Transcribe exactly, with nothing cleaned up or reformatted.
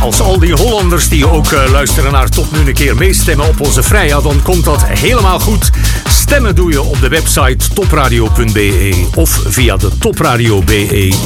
Als al die Hollanders die ook uh, luisteren naar Top nu een keer meestemmen op onze Freya, dan komt dat helemaal goed. Stemmen doe je op de website topradio punt be of via de Topradio B E